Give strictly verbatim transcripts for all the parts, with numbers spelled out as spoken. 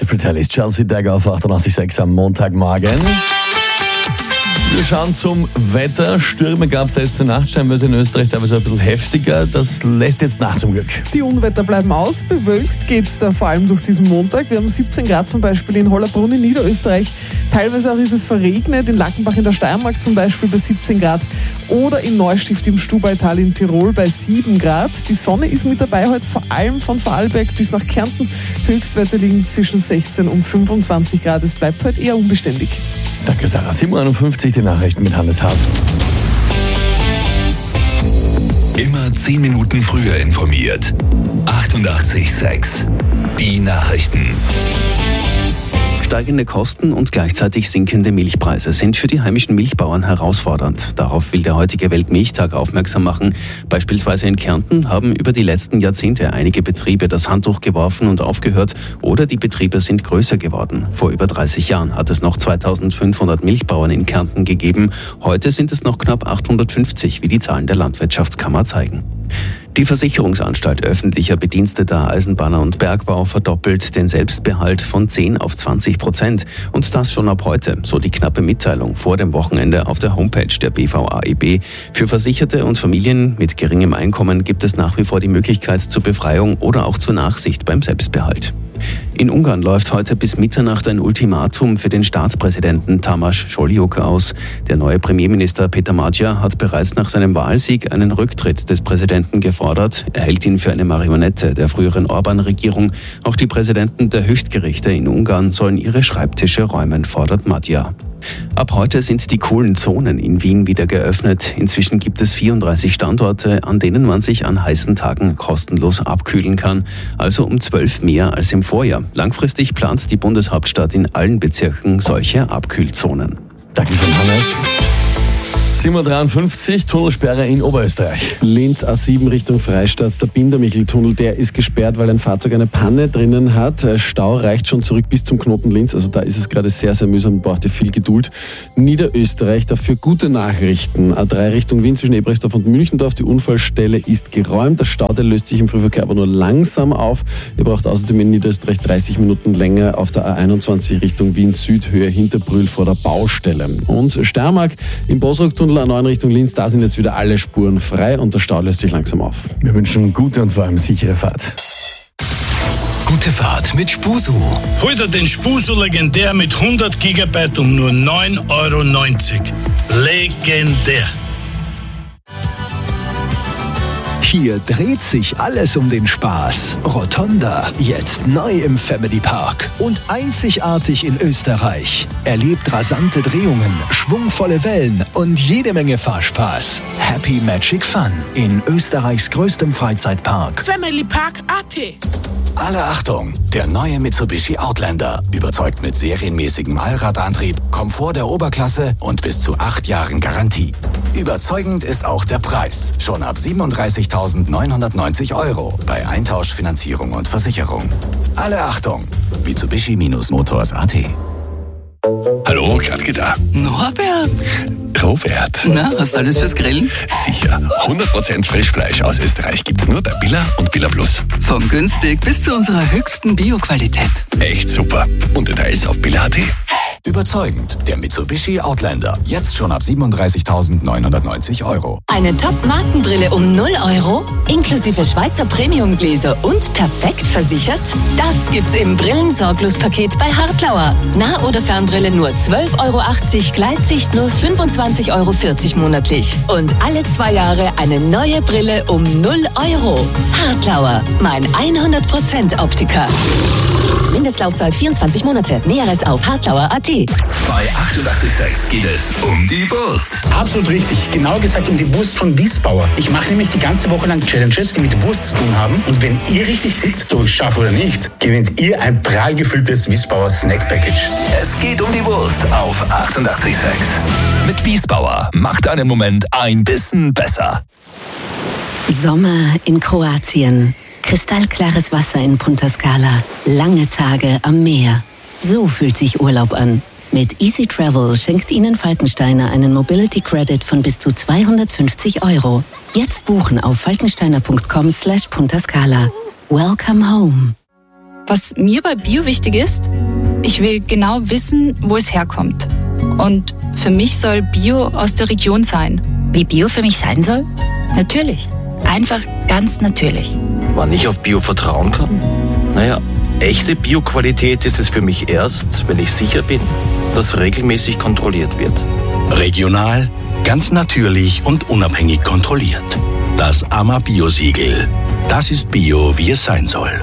Fratellis, Chelsea Dagger auf achtundachtzig Komma sechs am Montagmorgen. Wir schauen zum Wetter. Stürme gab es letzte Nacht, scheinbar in Österreich teilweise ein bisschen heftiger. Das lässt jetzt nach zum Glück. Die Unwetter bleiben aus. Bewölkt geht es da vor allem durch diesen Montag. Wir haben siebzehn Grad zum Beispiel in Hollabrunn in Niederösterreich. Teilweise auch ist es verregnet. In Lackenbach in der Steiermark zum Beispiel bei siebzehn Grad. Oder in Neustift im Stubaital in Tirol bei sieben Grad. Die Sonne ist mit dabei heute vor allem von Vorarlberg bis nach Kärnten. Höchstwerte liegen zwischen sechzehn und fünfundzwanzig Grad. Es bleibt heute eher unbeständig. Danke, Sarah. sieben Uhr einundfünfzig, die Nachrichten mit Hannes Hart. Immer zehn Minuten früher informiert. achtundachtzig Komma sechs. Die Nachrichten. Steigende Kosten und gleichzeitig sinkende Milchpreise sind für die heimischen Milchbauern herausfordernd. Darauf will der heutige Weltmilchtag aufmerksam machen. Beispielsweise in Kärnten haben über die letzten Jahrzehnte einige Betriebe das Handtuch geworfen und aufgehört oder die Betriebe sind größer geworden. Vor über dreißig Jahren hat es noch zweitausendfünfhundert Milchbauern in Kärnten gegeben. Heute sind es noch knapp achthundertfünfzig, wie die Zahlen der Landwirtschaftskammer zeigen. Die Versicherungsanstalt öffentlicher Bediensteter Eisenbahner und Bergbau verdoppelt den Selbstbehalt von zehn auf zwanzig Prozent. Und das schon ab heute, so die knappe Mitteilung vor dem Wochenende auf der Homepage der B V A E B. Für Versicherte und Familien mit geringem Einkommen gibt es nach wie vor die Möglichkeit zur Befreiung oder auch zur Nachsicht beim Selbstbehalt. In Ungarn läuft heute bis Mitternacht ein Ultimatum für den Staatspräsidenten Tamás Solyuk aus. Der neue Premierminister Peter Magyar hat bereits nach seinem Wahlsieg einen Rücktritt des Präsidenten gefordert. Er hält ihn für eine Marionette der früheren Orban-Regierung. Auch die Präsidenten der Höchstgerichte in Ungarn sollen ihre Schreibtische räumen, fordert Magyar. Ab heute sind die coolen Zonen in Wien wieder geöffnet. Inzwischen gibt es vierunddreißig Standorte, an denen man sich an heißen Tagen kostenlos abkühlen kann. Also um zwölf mehr als im Vorjahr. Langfristig plant die Bundeshauptstadt in allen Bezirken solche Abkühlzonen. Dankeschön, Hannes. sieben Uhr dreiundfünfzig, Tunnelsperre in Oberösterreich. Linz A sieben Richtung Freistadt, der Bindermichel-Tunnel, der ist gesperrt, weil ein Fahrzeug eine Panne drinnen hat. Stau reicht schon zurück bis zum Knoten Linz, also da ist es gerade sehr, sehr mühsam, braucht ihr viel Geduld. Niederösterreich, dafür gute Nachrichten. A drei Richtung Wien zwischen Ebrechtsdorf und Münchendorf, die Unfallstelle ist geräumt. Der Stau, der löst sich im Frühverkehr aber nur langsam auf. Ihr braucht außerdem in Niederösterreich dreißig Minuten länger auf der A einundzwanzig Richtung Wien Süd, Höhe Hinterbrühl vor der Baustelle. Und Steiermark im Bosrock-Tunnel A neun Richtung Linz, da sind jetzt wieder alle Spuren frei und der Stau löst sich langsam auf. Wir wünschen gute und vor allem sichere Fahrt. Gute Fahrt mit Spusu. Hol dir den Spusu Legendär mit hundert Gigabyte um nur neun Euro neunzig. Legendär. Hier dreht sich alles um den Spaß. Rotonda, jetzt neu im Family Park und einzigartig in Österreich. Erlebt rasante Drehungen, schwungvolle Wellen und jede Menge Fahrspaß. Happy Magic Fun in Österreichs größtem Freizeitpark. Family Park A T. Alle Achtung! Der neue Mitsubishi Outlander überzeugt mit serienmäßigem Allradantrieb, Komfort der Oberklasse und bis zu acht Jahren Garantie. Überzeugend ist auch der Preis. Schon ab siebenunddreißigtausendneunhundertneunzig Euro bei Eintausch, Finanzierung und Versicherung. Alle Achtung! Mitsubishi-Motors Punkt A T. Hallo, Gradke da. Norbert? Robert. Na, hast du alles fürs Grillen? Sicher. hundert Prozent Frischfleisch aus Österreich gibt's nur bei Billa und Billa Plus. Von günstig bis zu unserer höchsten Bio-Qualität. Echt super. Und Details auf Billa Punkt A T. Überzeugend. Der Mitsubishi Outlander. Jetzt schon ab siebenunddreißigtausendneunhundertneunzig Euro. Eine Top-Markenbrille um null Euro? Inklusive Schweizer Premiumgläser und perfekt versichert? Das gibt's im Brillensorglos-Paket bei Hartlauer. Nah- oder Fernbrille nur zwölf Euro achtzig, Gleitsicht nur fünfundzwanzig Euro vierzig monatlich. Und alle zwei Jahre eine neue Brille um null Euro. Hartlauer, mein hundert Prozent Optiker. Mindestlaufzeit vierundzwanzig Monate. Näheres auf hartlauer Punkt A T. Bei achtundachtzig Komma sechs geht es um die Wurst. Absolut richtig. Genau gesagt um die Wurst von Wiesbauer. Ich mache nämlich die ganze Woche lang Challenges, die mit Wurst zu tun haben. Und wenn ihr richtig tickt, ob ich schaffe oder nicht, gewinnt ihr ein prall gefülltes Wiesbauer Snack Package. Es geht um die Wurst auf achtundachtzig Komma sechs. Mit Wiesbauer macht einen Moment ein bisschen besser. Sommer in Kroatien. Kristallklares Wasser in Punta Scala. Lange Tage am Meer. So fühlt sich Urlaub an. Mit Easy Travel schenkt Ihnen Falkensteiner einen Mobility Credit von bis zu zweihundertfünfzig Euro. Jetzt buchen auf falkensteiner punkt com slash punta scala. Welcome home. Was mir bei Bio wichtig ist, ich will genau wissen, wo es herkommt. Und für mich soll Bio aus der Region sein. Wie Bio für mich sein soll? Natürlich. Einfach ganz natürlich. Wann ich auf Bio vertrauen kann? Naja, echte Bio-Qualität ist es für mich erst, wenn ich sicher bin, dass regelmäßig kontrolliert wird. Regional, ganz natürlich und unabhängig kontrolliert. Das A M A Bio-Siegel. Das ist Bio, wie es sein soll.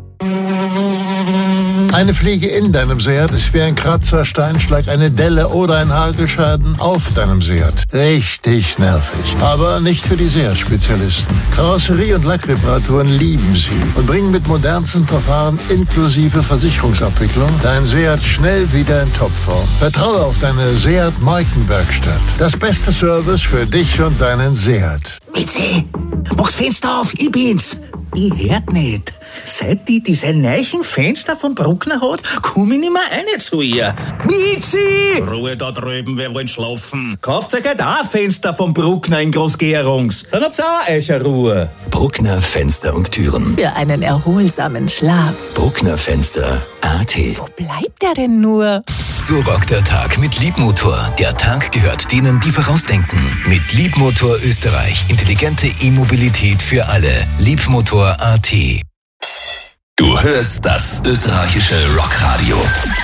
Eine Fliege in deinem Seat ist wie ein Kratzer, Steinschlag, eine Delle oder ein Hagelschaden auf deinem Seat. Richtig nervig. Aber nicht für die Seat-Spezialisten. Karosserie- und Lackreparaturen lieben sie und bringen mit modernsten Verfahren inklusive Versicherungsabwicklung dein Seat schnell wieder in Topform. Vertraue auf deine Seat-Markenwerkstatt. Das beste Service für dich und deinen Seat. Mitzi, mach's Fenster auf, ich bin's. Ich hört nicht. Seit die diese neuen Fenster vom Bruckner hat, komm ich nicht mehr rein zu ihr. Mitzi! Ruhe da drüben, wir wollen schlafen. Kauft euch halt auch ein Fenster vom Bruckner in Großgerungs. Dann habt's auch euch eine Ruhe. Bruckner Fenster und Türen. Für einen erholsamen Schlaf. Bruckner Fenster A T. Wo bleibt er denn nur? So rockt der Tag mit Liebmotor. Der Tag gehört denen, die vorausdenken. Mit Liebmotor Österreich. Intelligente E-Mobilität für alle. Liebmotor A T. Du hörst das österreichische Rockradio.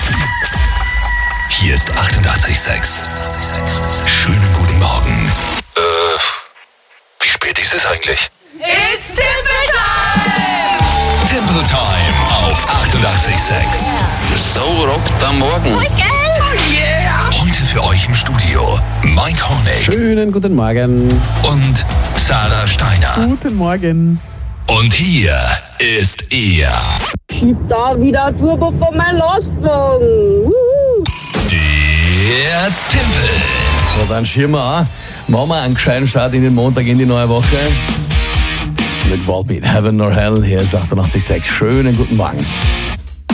Hier ist achtundachtzig Komma sechs. Schönen guten Morgen. Äh, wie spät ist es eigentlich? It's Temple Time! Temple Time auf achtundachtzig Komma sechs. So rockt am Morgen. Oh yeah! Heute für euch im Studio Mike Hornig. Schönen guten Morgen. Und Sarah Steiner. Guten Morgen. Und hier ist er. Schieb da wieder Turbo von meinem Lastwagen. Uhu. Der Timpel. Ja, dann schieben wir an. Machen wir einen gescheiten Start in den Montag, in die neue Woche. Mit Volbeat, Heaven or Hell. Hier ist achtundachtzig Komma sechs. Schönen guten Morgen.